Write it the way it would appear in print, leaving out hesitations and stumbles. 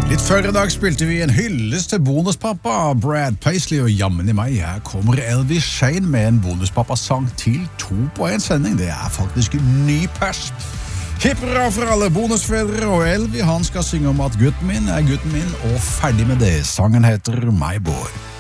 Litt før i dag spilte vi en hyllest til bonuspappa Brad Paisley, og jammen i meg, her kommer Elvis Shane med en bonuspappa-sang til 2 på en sending. Det faktisk ny pers. Hipp hurra for alle bonusfedre, og Elvi han skal synge om at gutten min, og ferdig med det. Sangen heter My Boy.